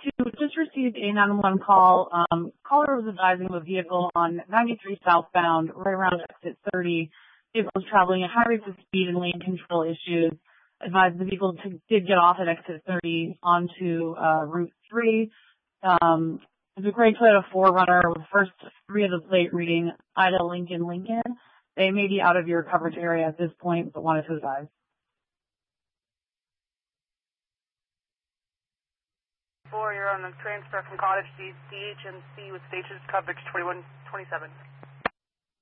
2, just received a 911 call. Caller was advising of a vehicle on 93 southbound, right around exit 30. Vehicle was traveling at high rates of speed and lane control issues. Advised the vehicle did get off at exit 30 onto Route 3. It's a gray Toyota 4Runner with the first 3 of the plate reading Ida Lincoln Lincoln. They may be out of your coverage area at this point, but wanted to advise. 4, you're on a transfer from Cottage to DHNC with stations coverage 2127.